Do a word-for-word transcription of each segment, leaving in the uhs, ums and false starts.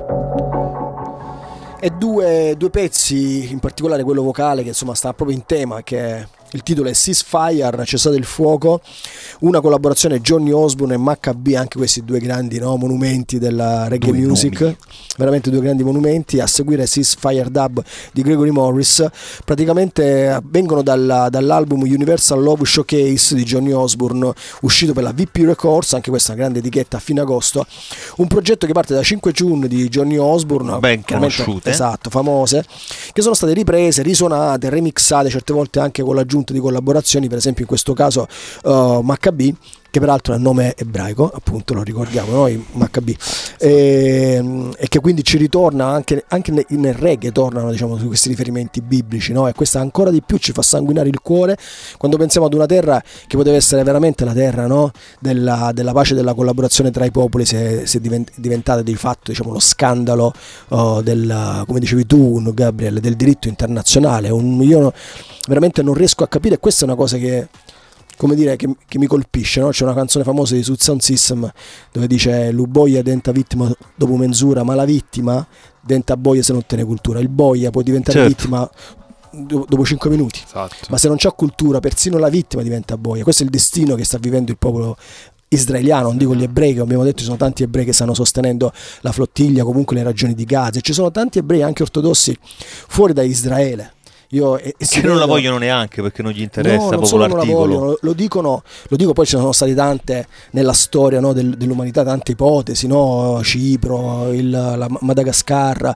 E due, due pezzi, in particolare quello vocale che insomma sta proprio in tema, che il titolo è Ceasefire, cessate il fuoco, una collaborazione Johnny Osborne e Maccabee, anche questi due grandi, no, monumenti della reggae due music, nomi. Veramente due grandi monumenti. A seguire Ceasefire Dub di Gregory Morris, praticamente vengono dalla, dall'album Universal Love Showcase di Johnny Osborne, uscito per la V P Records, anche questa grande etichetta a fine agosto, un progetto che parte da cinque tune di Johnny Osborne, ben conosciute, esatto, famose, che sono state riprese, risuonate, remixate, certe volte anche con l'aggiunta di collaborazioni, per esempio in questo caso uh, Maccabee, che peraltro è un nome ebraico, appunto, lo ricordiamo noi, Maccabee, e, e che quindi ci ritorna anche, anche nel reggae, tornano, diciamo, su questi riferimenti biblici, no? E questa ancora di più ci fa sanguinare il cuore quando pensiamo ad una terra che poteva essere veramente la terra, no? della, della pace e della collaborazione tra i popoli, se, se è diventata di fatto, diciamo, lo scandalo uh, del, come dicevi tu, Gabriel, del diritto internazionale. Un, io veramente non riesco a capire, questa è una cosa che, come dire, che, che mi colpisce, no? C'è una canzone famosa di Sud Sound System dove dice: "Lu boia diventa vittima dopo menzura, ma la vittima diventa boia se non tiene cultura". Il boia può diventare certo. vittima dopo cinque minuti, esatto. Ma se non c'è cultura, persino la vittima diventa boia. Questo è il destino che sta vivendo il popolo israeliano, non dico gli ebrei, che abbiamo detto ci sono tanti ebrei che stanno sostenendo la flottiglia, comunque le ragioni di Gaza, e ci sono tanti ebrei anche ortodossi fuori da Israele. Io, e, e che non la vogliono neanche perché non gli interessa, no, non proprio l'articolo. Non la vogliono, lo dicono, lo dico, poi ci sono state tante nella storia, no, del, dell'umanità, tante ipotesi, no? Cipro, il, la Madagascar,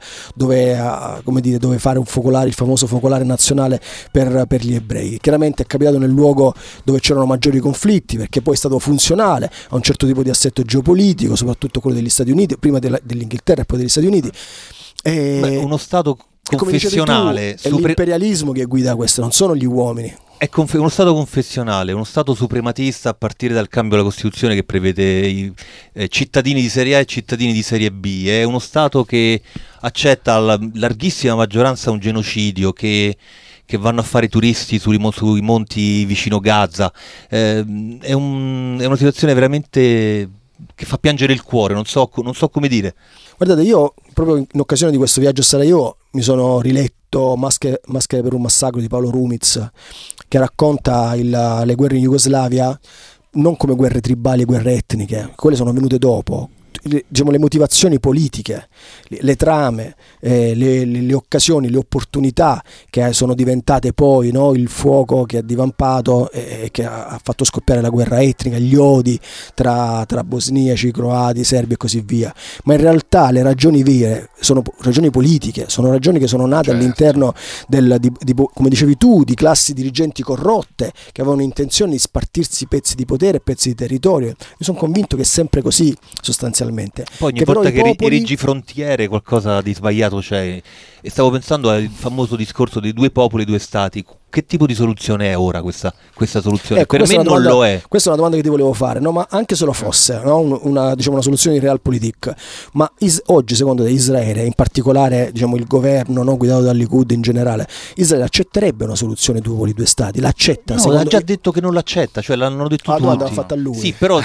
dove, come dire, dove fare un focolare, il famoso focolare nazionale per, per gli ebrei. Chiaramente è capitato nel luogo dove c'erano maggiori conflitti, perché poi è stato funzionale a un certo tipo di assetto geopolitico, soprattutto quello degli Stati Uniti, prima della, dell'Inghilterra e poi degli Stati Uniti. E... Beh, uno Stato confessionale, tu, è super... l'imperialismo che guida questo, non sono gli uomini. È conf- uno Stato confessionale, uno Stato suprematista a partire dal cambio della Costituzione che prevede i eh, cittadini di Serie A e cittadini di Serie B. È uno Stato che accetta alla larghissima maggioranza un genocidio, che che vanno a fare turisti sui, sui monti vicino Gaza. Eh, è, un, è una situazione veramente che fa piangere il cuore, non so, non so come dire. Guardate, io proprio in occasione di questo viaggio a Sarajevo mi sono riletto Maschere, Maschere per un massacro di Paolo Rumiz, che racconta il, le guerre in Jugoslavia non come guerre tribali e guerre etniche, quelle sono venute dopo. Diciamo, le motivazioni politiche, le, le trame, eh, le, le, le occasioni, le opportunità che sono diventate poi, no, il fuoco che ha divampato e eh, che ha, ha fatto scoppiare la guerra etnica, gli odi tra, tra bosniaci, croati, serbi e così via. Ma in realtà le ragioni vere sono ragioni politiche, sono ragioni che sono nate certo. all'interno del, di, di, come dicevi tu, di classi dirigenti corrotte che avevano intenzione di spartirsi pezzi di potere e pezzi di territorio. Io sono convinto che è sempre così, sostanzialmente. Poi ogni che volta che popoli... erigi frontiere qualcosa di sbagliato c'è. E stavo pensando al famoso discorso dei due popoli, due stati. Che tipo di soluzione è ora questa, questa soluzione? Ecco, per me non domanda, lo è. Questa è una domanda che ti volevo fare, no? Ma anche se lo fosse, no? una, diciamo, una soluzione di realpolitik, ma is, oggi secondo te Israele, in particolare, diciamo, il governo, no, guidato dal Likud in generale, Israele accetterebbe una soluzione due popoli, due stati? L'accetta? No, secondo... ha già detto che non l'accetta, cioè l'hanno detto ah, tutti. Guarda, l'ha fatta a lui. Sì, però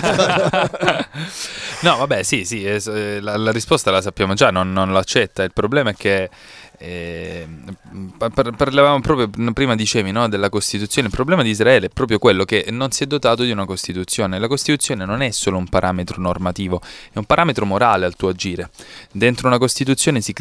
no, vabbè, sì, sì, eh, la, la risposta la sappiamo già, non, non l'accetta. Il problema è che Eh, par- parlavamo proprio prima, dicevi, no, della Costituzione. Il problema di Israele è proprio quello che non si è dotato di una Costituzione. La Costituzione non è solo un parametro normativo, è un parametro morale al tuo agire. Dentro una Costituzione si